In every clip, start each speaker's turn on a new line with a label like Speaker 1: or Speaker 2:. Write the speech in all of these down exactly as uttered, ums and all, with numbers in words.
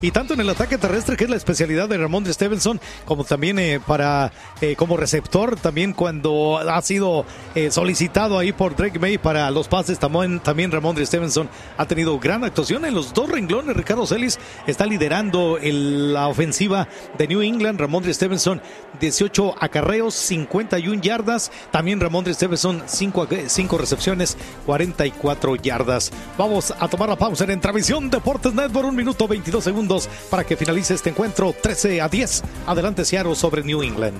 Speaker 1: Y tanto en el ataque terrestre, que es la especialidad de Rhamondre Stevenson, como también eh, para eh, como receptor, también cuando ha sido eh, solicitado ahí por Drake Maye para los pases, también, también Rhamondre Stevenson ha tenido gran actuación en los dos renglones. Ricardo Celis está liderando el, la ofensiva de New England. Rhamondre Stevenson, dieciocho acarreos, cincuenta y una yardas. También Rhamondre Stevenson, cinco recepciones, cuarenta y cuatro yardas. Vamos a tomar la pausa en Entravisión Deportes Network, un minuto veintidós segundos para que finalice este encuentro. Trece a diez, adelante Seattle sobre New England.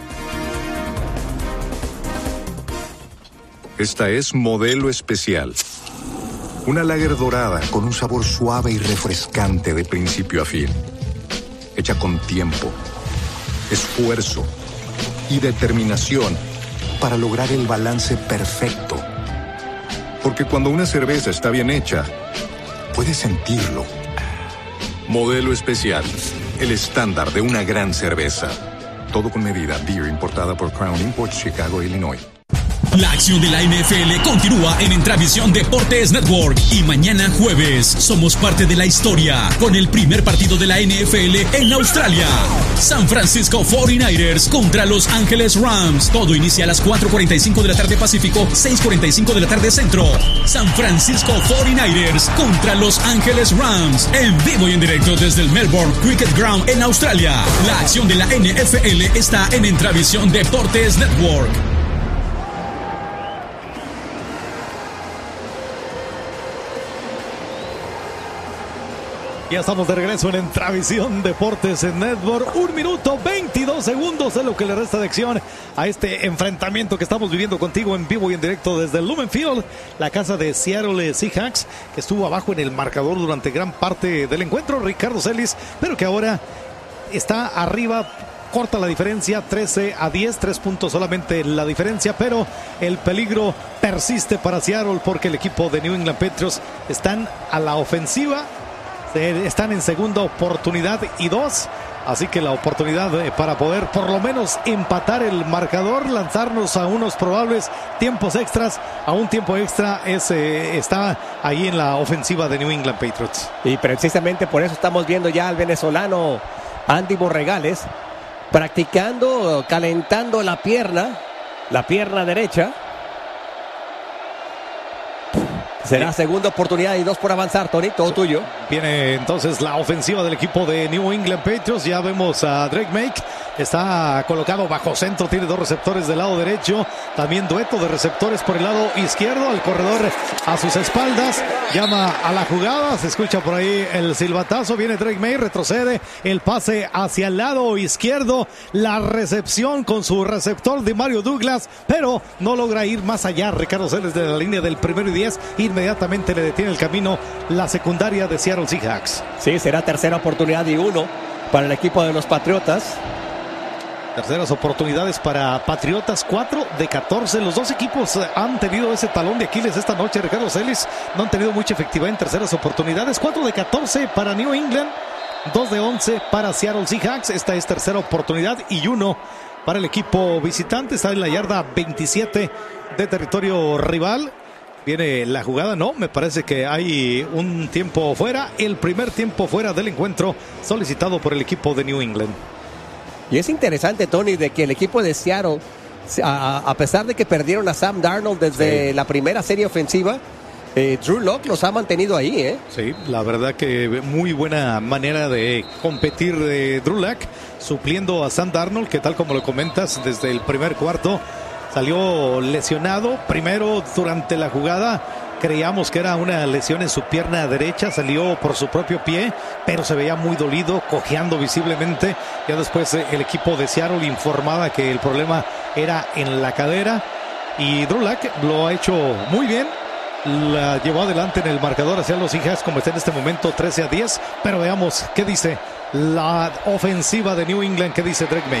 Speaker 2: Esta es Modelo Especial, una lager dorada con un sabor suave y refrescante de principio a fin, hecha con tiempo, esfuerzo y determinación para lograr el balance perfecto. Porque cuando una cerveza está bien hecha, puedes sentirlo. Modelo Especial, el estándar de una gran cerveza. Todo con medida. Beer importada por Crown Imports, Chicago, Illinois.
Speaker 3: La acción de la N F L continúa en Entravisión Deportes Network. Y mañana jueves somos parte de la historia con el primer partido de la N F L en Australia. San Francisco cuarenta y nueve ers contra Los Ángeles Rams. Todo inicia a las cuatro cuarenta y cinco de la tarde Pacífico, seis cuarenta y cinco de la tarde Centro. San Francisco cuarenta y nueve ers contra Los Ángeles Rams. En vivo y en directo desde el Melbourne Cricket Ground en Australia. La acción de la N F L está en Entravisión Deportes Network.
Speaker 1: Ya estamos de regreso en Entravisión Deportes en Network. Un minuto veintidós segundos es lo que le resta de acción a este enfrentamiento que estamos viviendo contigo en vivo y en directo desde el Lumen Field, la casa de Seattle Seahawks, que estuvo abajo en el marcador durante gran parte del encuentro, Ricardo Celis, pero que ahora está arriba. Corta la diferencia, trece a diez, tres puntos solamente la diferencia, pero el peligro persiste para Seattle porque el equipo de New England Patriots están a la ofensiva. Están en segunda oportunidad y dos, así que la oportunidad para poder por lo menos empatar el marcador, lanzarnos a unos probables tiempos extras, a un tiempo extra es, eh, está ahí en la ofensiva de New England Patriots.
Speaker 4: Y precisamente por eso estamos viendo ya al venezolano Andy Borregales practicando, calentando la pierna, la pierna derecha. Será segunda oportunidad y dos por avanzar, Tony, todo tuyo.
Speaker 1: Viene entonces la ofensiva del equipo de New England Patriots. Ya vemos a Drake Maye, está colocado bajo centro, tiene dos receptores del lado derecho, también dueto de receptores por el lado izquierdo, al corredor a sus espaldas, llama a la jugada, se escucha por ahí el silbatazo, viene Drake Maye, retrocede, el pase hacia el lado izquierdo, la recepción con su receptor de Mario Douglas, pero no logra ir más allá. Ricardo Celis de la línea del primero y diez, inmediatamente le detiene el camino la secundaria de Seattle Seahawks.
Speaker 4: Sí, será tercera oportunidad y uno para el equipo de los Patriotas.
Speaker 1: Terceras oportunidades para Patriotas, cuatro de catorce. Los dos equipos han tenido ese talón de Aquiles esta noche. Ricardo Celis no han tenido mucha efectividad en terceras oportunidades. cuatro de catorce para New England, dos de once para Seattle Seahawks. Esta es tercera oportunidad y uno para el equipo visitante. Está en la yarda veintisiete de territorio rival. Viene la jugada, no, me parece que hay un tiempo fuera, el primer tiempo fuera del encuentro solicitado por el equipo de New England.
Speaker 4: Y es interesante, Tony, de que el equipo de Seattle, a, a pesar de que perdieron a Sam Darnold desde sí. la primera serie ofensiva, eh, Drew Lock los ha mantenido ahí, ¿eh?
Speaker 1: Sí, la verdad que muy buena manera de competir de Drew Lock, supliendo a Sam Darnold, que tal como lo comentas, desde el primer cuarto salió lesionado. Primero, durante la jugada, creíamos que era una lesión en su pierna derecha, salió por su propio pie, pero se veía muy dolido, cojeando visiblemente. Ya después el equipo de Seattle informaba que el problema era en la cadera, y Drew Lock lo ha hecho muy bien, la llevó adelante en el marcador hacia los Seahawks, como está en este momento trece a diez, pero veamos qué dice la ofensiva de New England, qué dice Drake Maye.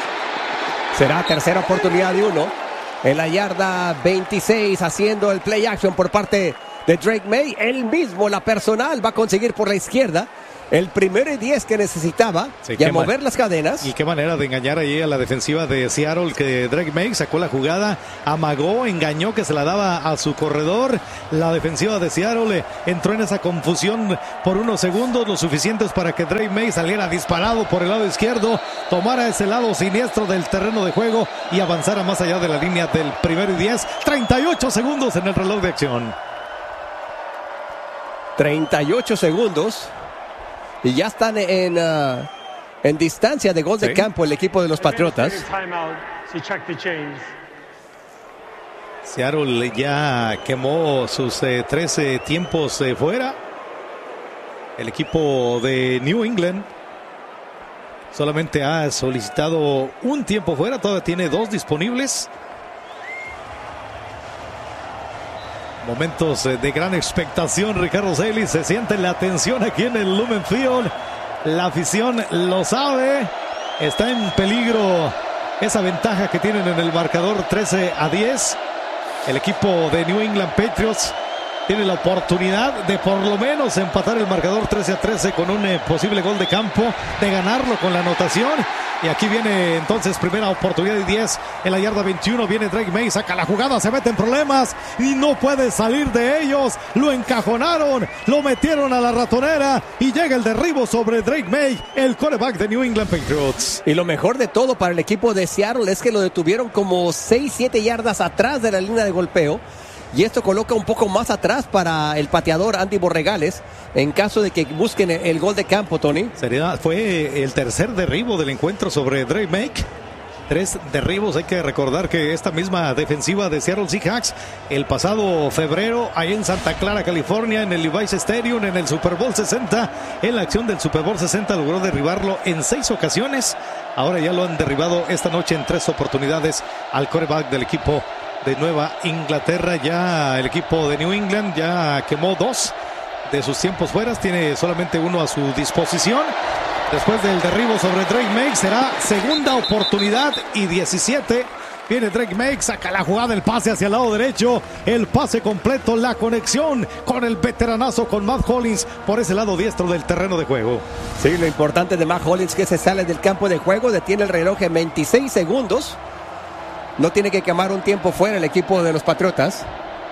Speaker 4: Será tercera oportunidad de uno en la yarda veintiséis, haciendo el play action por parte de Drake Maye. Él mismo, la personal, va a conseguir por la izquierda El primero y diez que necesitaba,
Speaker 1: Sí,
Speaker 4: y a
Speaker 1: qué
Speaker 4: mover
Speaker 1: mal.
Speaker 4: las cadenas.
Speaker 1: Y qué manera de engañar ahí a la defensiva de Seattle, que Drake May sacó la jugada, amagó, engañó que se la daba a su corredor. La defensiva de Seattle entró en esa confusión por unos segundos, lo suficientes para que Drake May saliera disparado por el lado izquierdo, tomara ese lado siniestro del terreno de juego y avanzara más allá de la línea del primero y diez. treinta y ocho segundos en el reloj de acción.
Speaker 4: treinta y ocho segundos. Y ya están en, uh, en distancia de gol de
Speaker 1: Sí.
Speaker 4: campo el equipo de los Patriotas.
Speaker 1: Seattle ya quemó sus eh, trece tiempos eh, fuera. El equipo de New England solamente ha solicitado un tiempo fuera, todavía tiene dos disponibles. Momentos eh, de gran expectación, Ricardo Celis, se siente la tensión aquí en el Lumen Field. La afición lo sabe, está en peligro esa ventaja que tienen en el marcador trece a diez. El equipo de New England Patriots tiene la oportunidad de por lo menos empatar el marcador trece a trece con un eh, posible gol de campo, de ganarlo con la anotación. Y aquí viene entonces primera oportunidad y diez en la yarda veintiuno. Viene Drake May, saca la jugada, se mete en problemas y no puede salir de ellos. Lo encajonaron, lo metieron a la ratonera y llega el derribo sobre Drake May, el quarterback de New England Patriots.
Speaker 4: Y lo mejor de todo para el equipo de Seattle es que lo detuvieron como seis siete yardas atrás de la línea de golpeo. Y esto coloca un poco más atrás para el pateador Andy Borregales en caso de que busquen el gol de campo, Tony.
Speaker 1: Sería, fue el tercer derribo del encuentro sobre Drake May. Tres derribos. Hay que recordar que esta misma defensiva de Seattle Seahawks el pasado febrero, ahí en Santa Clara, California, en el Levi's Stadium, en el Super Bowl sesenta, en la acción del Super Bowl sesenta logró derribarlo en seis ocasiones. Ahora ya lo han derribado esta noche en tres oportunidades al quarterback del equipo de Nueva Inglaterra. Ya el equipo de New England ya quemó dos de sus tiempos fuera, tiene solamente uno a su disposición. Después del derribo sobre Drake May será segunda oportunidad y diecisiete. Viene Drake May, saca la jugada, el pase hacia el lado derecho, el pase completo, la conexión con el veteranazo, con Matt Hollins por ese lado diestro del terreno de juego.
Speaker 4: Sí, lo importante de Matt Hollins que se sale del campo de juego, detiene el reloj en veintiséis segundos. No tiene que quemar un tiempo fuera el equipo de los Patriotas.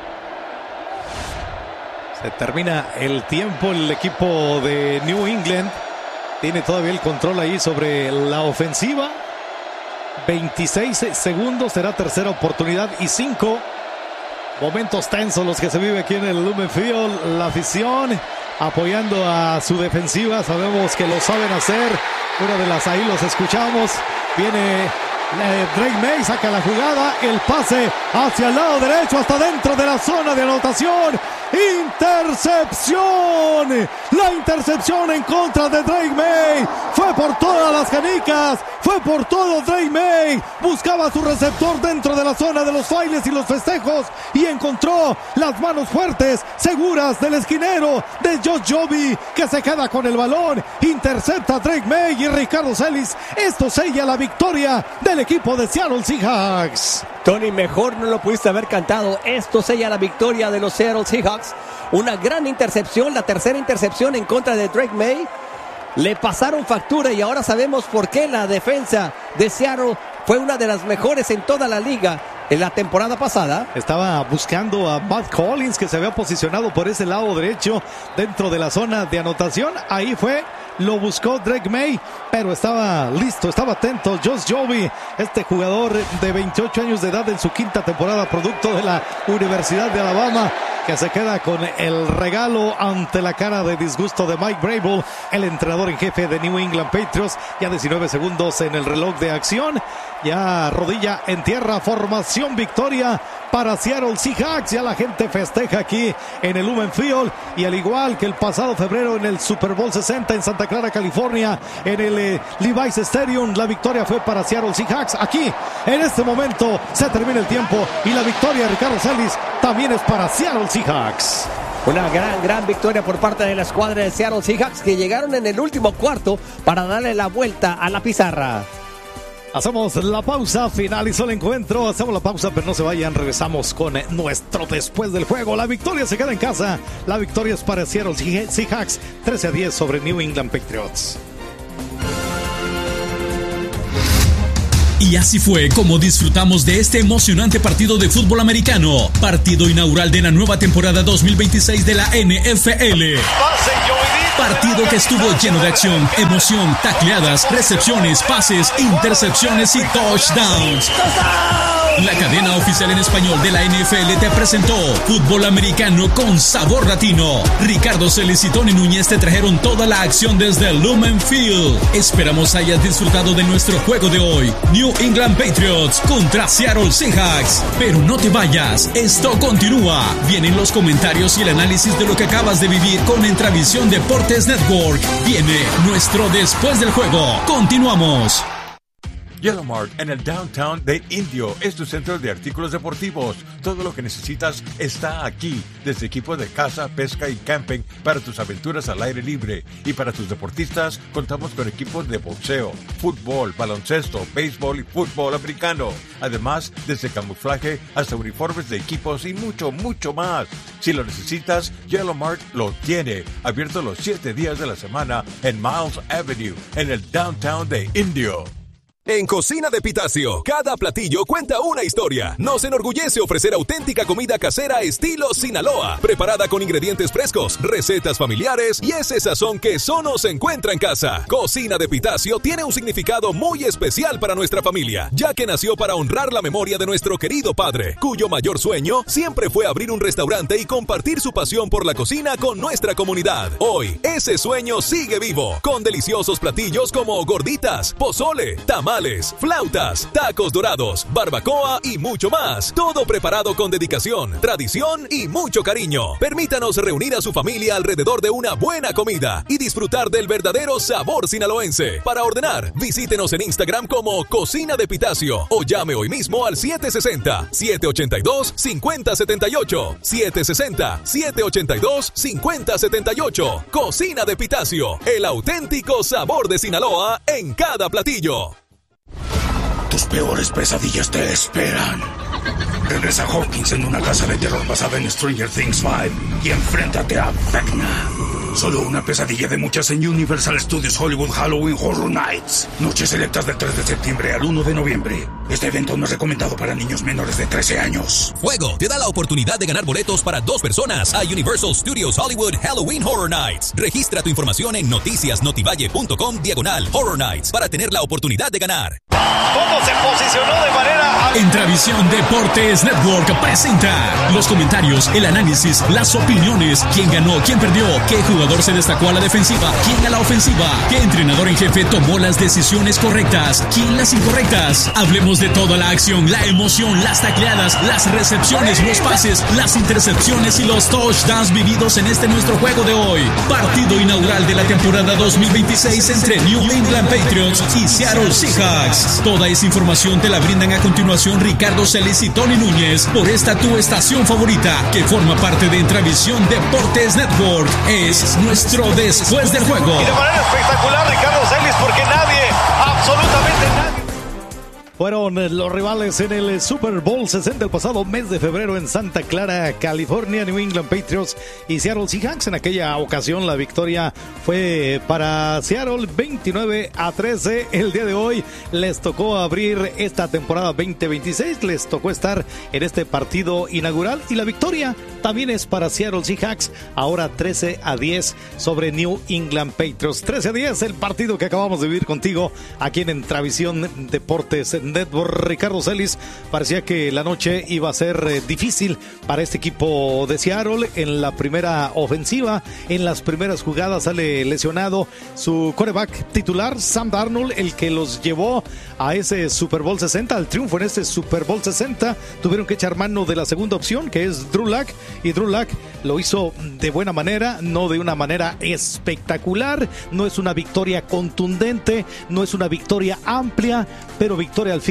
Speaker 1: Se termina el tiempo, el equipo de New England tiene todavía el control ahí sobre la ofensiva. veintiséis segundos, será tercera oportunidad y cinco. Momentos tensos los que se vive aquí en el Lumen Field. La afición apoyando a su defensiva, sabemos que lo saben hacer. Una de las ahí los escuchamos. Viene eh, Drake May, saca la jugada, el pase hacia el lado derecho hasta dentro de la zona de anotación. ¡Intercepción! La intercepción en contra de Drake May. Fue por todas las canicas. Fue por todo Drake May. Buscaba a su receptor dentro de la zona de los bailes y los festejos. Y encontró las manos fuertes, seguras del esquinero de Josh Joby, que se queda con el balón. Intercepta a Drake May y Ricardo Celis. Esto sella la victoria del equipo de Seattle Seahawks.
Speaker 4: Tony, mejor no lo pudiste haber cantado. Esto sella la victoria de los Seattle Seahawks. Una gran intercepción, la tercera intercepción en contra de Drake May. Le pasaron factura y ahora sabemos por qué la defensa de Seattle fue una de las mejores en toda la liga en la temporada pasada.
Speaker 1: Estaba buscando a Matt Collins, que se había posicionado por ese lado derecho dentro de la zona de anotación. Ahí fue, lo buscó Drake May, pero estaba listo, estaba atento Josh Joby, este jugador de veintiocho años de edad en su quinta temporada, producto de la Universidad de Alabama, que se queda con el regalo ante la cara de disgusto de Mike Vrabel, el entrenador en jefe de New England Patriots. Ya diecinueve segundos en el reloj de acción, ya rodilla en tierra, formación victoria para Seattle Seahawks. Ya la gente festeja aquí en el Lumen Field, y al igual que el pasado febrero en el Super Bowl sesenta en Santa Clara, California, en el eh, Levi's Stadium, la victoria fue para Seattle Seahawks. Aquí, en este momento, se termina el tiempo y la victoria de Ricardo Celis también es para Seattle Seahawks.
Speaker 4: Una gran, gran victoria por parte de la escuadra de Seattle Seahawks, que llegaron en el último cuarto para darle la vuelta a la pizarra.
Speaker 1: Hacemos la pausa, finalizó el encuentro, hacemos la pausa, pero no se vayan, regresamos con nuestro después del juego. La victoria se queda en casa, la victoria es para Seattle Seahawks, trece a diez sobre New England Patriots.
Speaker 3: Y así fue como disfrutamos de este emocionante partido de fútbol americano, partido inaugural de la nueva temporada dos mil veintiséis de la N F L. Partido que estuvo lleno de acción, emoción, tacleadas, recepciones, pases, intercepciones y touchdowns. La cadena oficial en español de la N F L te presentó fútbol americano con sabor latino. Ricardo Celis y Tony Núñez te trajeron toda la acción desde Lumen Field. Esperamos hayas disfrutado de nuestro juego de hoy. New England Patriots contra Seattle Seahawks. Pero no te vayas, esto continúa. Vienen los comentarios y el análisis de lo que acabas de vivir con Entravisión Deportes Network. Viene nuestro después del juego. Continuamos.
Speaker 5: Yellow Mart en el downtown de Indio es tu centro de artículos deportivos. Todo lo que necesitas está aquí, desde equipos de caza, pesca y camping para tus aventuras al aire libre. Y para tus deportistas, contamos con equipos de boxeo, fútbol, baloncesto, béisbol y fútbol americano. Además, desde camuflaje hasta uniformes de equipos y mucho, mucho más. Si lo necesitas, Yellow Mart lo tiene. Abierto los siete días de la semana en Miles Avenue, en el downtown de Indio.
Speaker 6: En Cocina de Pitacio, cada platillo cuenta una historia. Nos enorgullece ofrecer auténtica comida casera estilo Sinaloa, preparada con ingredientes frescos, recetas familiares y ese sazón que solo se encuentra en casa. Cocina de Pitacio tiene un significado muy especial para nuestra familia, ya que nació para honrar la memoria de nuestro querido padre, cuyo mayor sueño siempre fue abrir un restaurante y compartir su pasión por la cocina con nuestra comunidad. Hoy, ese sueño sigue vivo, con deliciosos platillos como gorditas, pozole, tamales, flautas, tacos dorados, barbacoa y mucho más. Todo preparado con dedicación, tradición y mucho cariño. Permítanos reunir a su familia alrededor de una buena comida y disfrutar del verdadero sabor sinaloense. Para ordenar, visítenos en Instagram como Cocina de Pitacio o llame hoy mismo al siete sesenta, siete ochenta y dos, cincuenta setenta y ocho. siete sesenta, siete ochenta y dos, cincuenta setenta y ocho. Cocina de Pitacio, el auténtico sabor de Sinaloa en cada platillo.
Speaker 7: Tus peores pesadillas te esperan. Regresa Hawkins en una casa de terror basada en Stranger Things cinco y enfréntate a Vecna. Solo una pesadilla de muchas en Universal Studios Hollywood Halloween Horror Nights. Noches selectas del tres de septiembre al uno de noviembre. Este evento no es recomendado para niños menores de trece años.
Speaker 6: Fuego te da la oportunidad de ganar boletos para dos personas a Universal Studios Hollywood Halloween Horror Nights. Registra tu información en noticiasnotivalle.com diagonal Horror Nights para tener la oportunidad de ganar.
Speaker 1: ¿Cómo se posicionó de manera...
Speaker 3: Entravisión Deportes Network presenta los comentarios, el análisis, las opiniones, quién ganó, quién perdió, qué jugador se destacó a la defensiva, quién a la ofensiva, qué entrenador en jefe tomó las decisiones correctas, quién las incorrectas. Hablemos de toda la acción, la emoción, las tacleadas, las recepciones, los pases, las intercepciones y los touchdowns vividos en este nuestro juego de hoy. Partido inaugural de la temporada dos mil veintiséis entre New England Patriots y Seattle Seahawks. Toda esa información te la brindan a continuación Ricardo Celis y Tony Núñez por esta tu estación favorita que forma parte de Entravisión Deportes Network. Es nuestro después del juego.
Speaker 1: Y de manera espectacular Ricardo Celis porque nadie, absolutamente nadie. Fueron los rivales en el Super Bowl sesenta el pasado mes de febrero en Santa Clara, California. New England Patriots y Seattle Seahawks. En aquella ocasión la victoria fue para Seattle veintinueve a trece. El día de hoy les tocó abrir esta temporada veinte veintiséis. Les tocó estar en este partido inaugural y la victoria también es para Seattle Seahawks. Ahora trece a diez sobre New England Patriots. trece a diez el partido que acabamos de vivir contigo aquí en Entravisión Deportes Network. Ricardo Celis, parecía que la noche iba a ser eh, difícil para este equipo de Seattle. En la primera ofensiva, en las primeras jugadas sale lesionado su quarterback titular, Sam Darnold, el que los llevó a ese Super Bowl sesenta, al triunfo en este Super Bowl sesenta. Tuvieron que echar mano de la segunda opción, que es Drew Lock, y Drew Lock lo hizo de buena manera, no de una manera espectacular. No es una victoria contundente, no es una victoria amplia, pero victoria al fin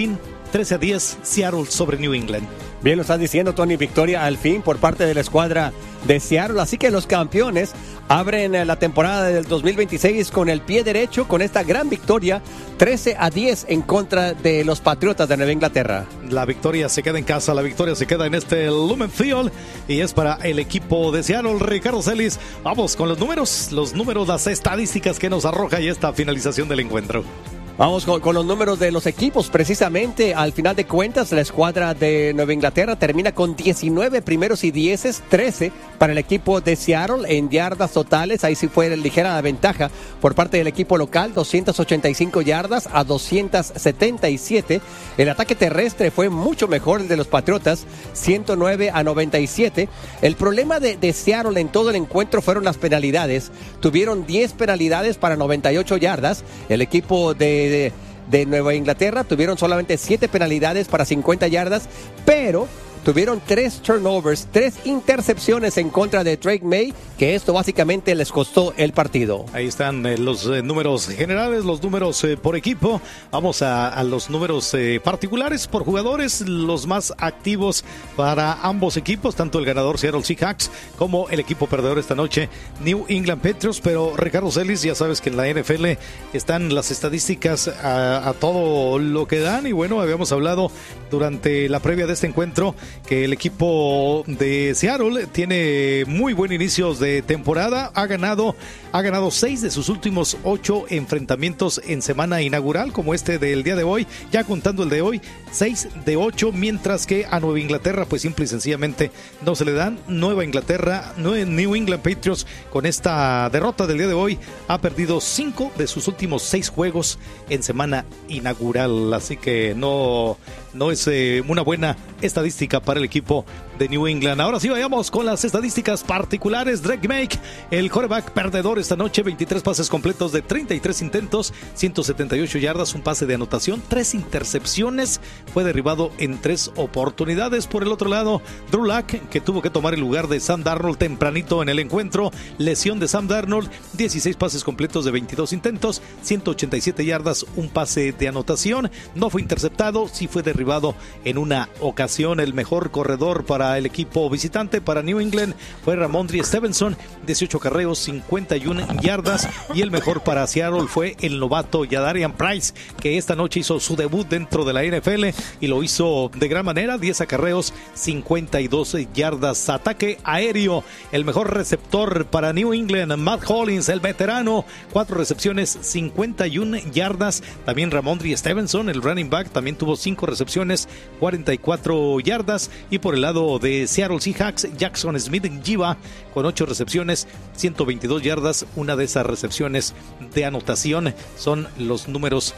Speaker 1: trece a diez, Seattle sobre New England.
Speaker 4: Bien lo estás diciendo, Tony. Victoria al fin por parte de la escuadra de Seattle. Así que los campeones abren la temporada del dos mil veintiséis con el pie derecho, con esta gran victoria, trece a diez en contra de los Patriotas de Nueva Inglaterra.
Speaker 1: La victoria se queda en casa, la victoria se queda en este Lumen Field y es para el equipo de Seattle. Ricardo Celis, vamos con los números, los números, las estadísticas que nos arroja y esta finalización del encuentro.
Speaker 4: Vamos con, con los números de los equipos. Precisamente, al final de cuentas, la escuadra de Nueva Inglaterra termina con diecinueve primeros y dieces, trece para el equipo de Seattle en yardas totales. Ahí sí fue ligera la ventaja por parte del equipo local, doscientas ochenta y cinco yardas a doscientas setenta y siete. El ataque terrestre fue mucho mejor el de los Patriotas, ciento nueve a noventa y siete. El problema de, de Seattle en todo el encuentro fueron las penalidades. Tuvieron diez penalidades para noventa y ocho yardas. El equipo de De, de Nueva Inglaterra tuvieron solamente siete penalidades para cincuenta yardas, pero tuvieron tres turnovers, tres intercepciones en contra de Drake May, que esto básicamente les costó el partido.
Speaker 1: Ahí están eh, los eh, números generales, los números eh, por equipo. Vamos a, a los números eh, particulares por jugadores, los más activos para ambos equipos, tanto el ganador Seattle Seahawks como el equipo perdedor esta noche, New England Patriots. Pero Ricardo Celis, ya sabes que en la N F L están las estadísticas a, a todo lo que dan, y bueno, habíamos hablado durante la previa de este encuentro que el equipo de Seattle tiene muy buen inicio de temporada. Ha ganado, ha ganado seis de sus últimos ocho enfrentamientos en semana inaugural, como este del día de hoy, ya contando el de hoy, seis de ocho, mientras que a Nueva Inglaterra, pues simple y sencillamente no se le dan. Nueva Inglaterra, New England Patriots, con esta derrota del día de hoy, ha perdido cinco de sus últimos seis juegos en semana inaugural, así que no, no es eh, una buena estadística para el equipo de New England. Ahora sí, vayamos con las estadísticas particulares. Drake May, el quarterback perdedor esta noche, veintitrés pases completos de treinta y tres intentos, ciento setenta y ocho yardas, un pase de anotación, tres intercepciones, fue derribado en tres oportunidades. Por el otro lado, Drew Lock, que tuvo que tomar el lugar de Sam Darnold tempranito en el encuentro, lesión de Sam Darnold, dieciséis pases completos de veintidós intentos, ciento ochenta y siete yardas, un pase de anotación, no fue interceptado, sí fue derribado en una ocasión. El mejor corredor para el equipo visitante, para New England, fue Ramondre Stevenson, dieciocho carreos, cincuenta y una yardas, y el mejor para Seattle fue el novato Jadarian Price, que esta noche hizo su debut dentro de la N F L y lo hizo de gran manera, diez acarreos, cincuenta y dos yardas. Ataque aéreo, el mejor receptor para New England, Matt Hollins, el veterano, cuatro recepciones, cincuenta y una yardas. También Ramondre Stevenson, el running back, también tuvo cinco recepciones, cuarenta y cuatro yardas. Y por el lado de Seattle Seahawks, Jackson Smith-Njigba con ocho recepciones, ciento veintidós yardas, una de esas recepciones de anotación. Son los números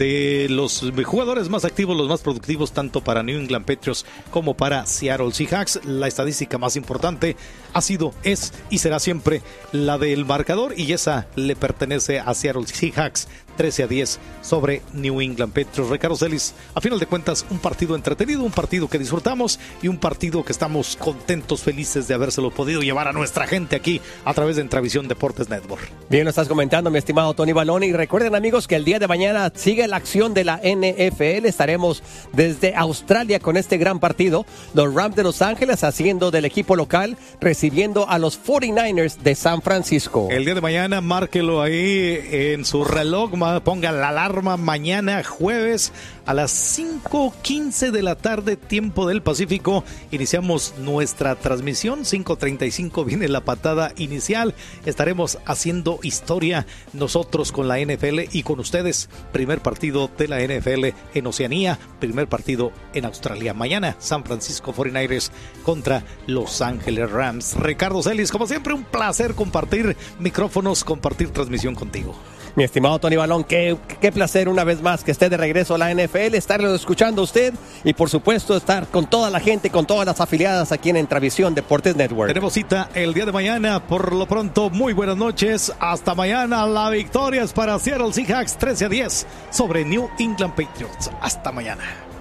Speaker 1: de los jugadores más activos, los más productivos, tanto para New England Patriots como para Seattle Seahawks. La estadística más importante ha sido, es y será siempre la del marcador, y esa le pertenece a Seattle Seahawks, trece a diez sobre New England Patriots. Ricardo Celis, a final de cuentas, un partido entretenido, un partido que disfrutamos y un partido que estamos contentos, felices de habérselo podido llevar a nuestra gente aquí a través de Entravisión Deportes Network.
Speaker 4: Bien, lo estás comentando, mi estimado Tony Balón, y recuerden, amigos, que el día de mañana sigue la acción de la N F L. Estaremos desde Australia con este gran partido. Los Rams de Los Ángeles haciendo del equipo local, recibiendo a los cuarenta y nueve ers de San Francisco.
Speaker 1: El día de mañana, márquelo ahí en su reloj, ponga la alarma, mañana jueves a las cinco quince de la tarde, tiempo del Pacífico, iniciamos nuestra transmisión. Cinco treinta y cinco viene la patada inicial. Estaremos haciendo historia nosotros con la N F L y con ustedes. Primer partido de la N F L en Oceanía, primer partido en Australia. Mañana, San Francisco cuarenta y nueve ers contra Los Ángeles Rams. Ricardo Celis, como siempre, un placer compartir micrófonos, compartir transmisión contigo.
Speaker 4: Mi estimado Tony Balón, qué, qué placer una vez más que esté de regreso a la N F L, estarlo escuchando a usted y por supuesto estar con toda la gente, con todas las afiliadas aquí en Entravisión Deportes Network.
Speaker 1: Tenemos cita el día de mañana. Por lo pronto, muy buenas noches. Hasta mañana. La victoria es para Seattle Seahawks, trece a diez sobre New England Patriots. Hasta mañana.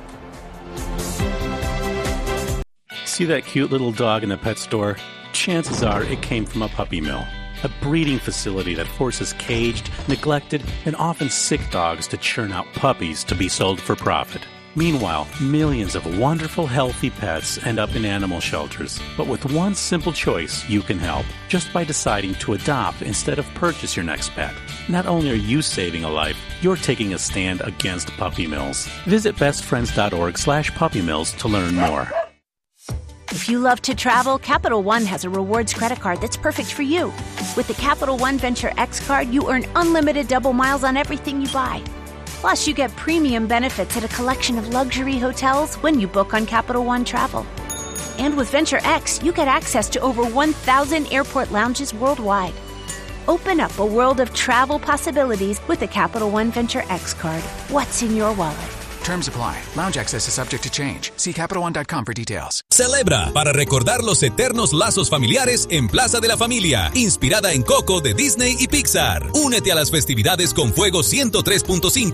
Speaker 8: See that cute little dog in the pet store? Chances are it came from a puppy mill. A breeding facility that forces caged, neglected, and often sick dogs to churn out puppies to be sold for profit. Meanwhile, millions of wonderful, healthy pets end up in animal shelters. But with one simple choice, you can help, just by deciding to adopt instead of purchase your next pet. Not only are you saving a life, you're taking a stand against puppy mills. Visit bestfriends.org slash puppy mills to learn more.
Speaker 9: If you love to travel, Capital One has a rewards credit card that's perfect for you. With the Capital One Venture X card, you earn unlimited double miles on everything you buy. Plus, you get premium benefits at a collection of luxury hotels when you book on Capital One Travel. And with Venture X, you get access to over one thousand airport lounges worldwide. Open up a world of travel possibilities with the Capital One Venture X card. What's in your wallet?
Speaker 10: Terms apply. Lounge access is subject to change. See Capital One dot com for details.
Speaker 6: Celebra para recordar los eternos lazos familiares en Plaza de la Familia, inspirada en Coco de Disney y Pixar. Únete a las festividades con Fuego ciento tres punto cinco